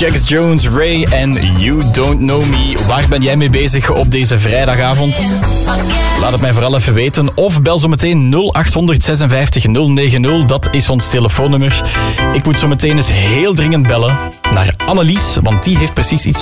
Jax Jones, Ray en You Don't Know Me. Waar ben jij mee bezig op deze vrijdagavond? Laat het mij vooral even weten. Of bel zo meteen 0800 56 090. Dat is ons telefoonnummer. Ik moet zo meteen eens heel dringend bellen naar Annelies, want die heeft precies iets